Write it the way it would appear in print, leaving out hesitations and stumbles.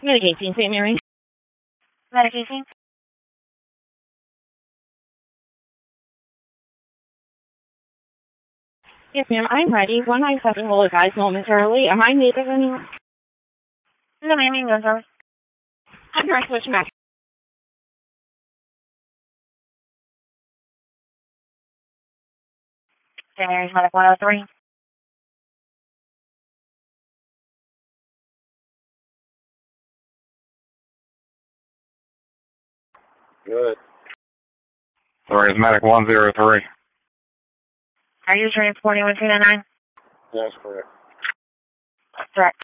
Medicaid, St. Mary. Medication? Yes, ma'am, I'm ready. 197 will advise momentarily. Am I needed anyone? No, ma'am, you can go, sir. I'm trying to switch back. St. Mary's Medic 103. Good. Sorry, it's Medic 103. Are you transporting 1299? That's correct. Correct.